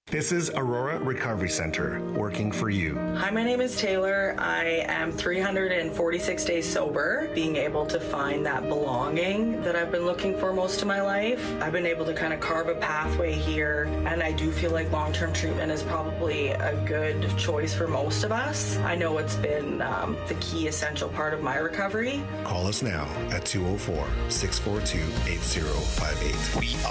This is Aurora Recovery Center, working for you. Hi, my name is Taylor. I am 346 days sober, being able to find that belonging that I've been looking for most of my life. I've been able to kind of carve a pathway here, and I do feel like long-term treatment is probably a good choice for most of us. I know it's been the key essential part of my recovery. Call us now at 204-642-8058. We